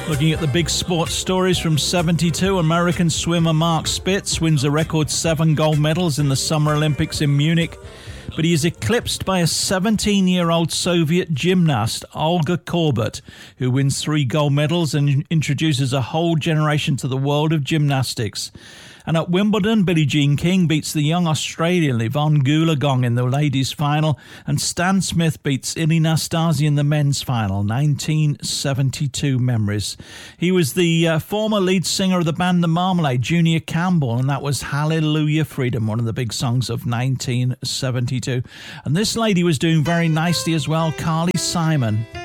Looking at the big sports stories from 72, American swimmer Mark Spitz wins a record 7 gold medals in the Summer Olympics in Munich. But he is eclipsed by a 17-year-old Soviet gymnast, Olga Korbut, who wins 3 gold medals and introduces a whole generation to the world of gymnastics. And at Wimbledon, Billie Jean King beats the young Australian Yvonne Goolagong in the ladies' final, and Stan Smith beats Ilie Nastase in the men's final. 1972 memories. He was the former lead singer of the band The Marmalade, Junior Campbell, and that was Hallelujah Freedom, one of the big songs of 1972. And this lady was doing very nicely as well, Carly Simon.